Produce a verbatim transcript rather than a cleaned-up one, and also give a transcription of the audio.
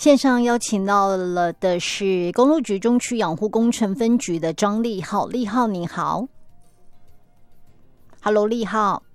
线上邀请到了的是公路局中区养护工程分局的张立浩，立浩你好。 Hello 立浩。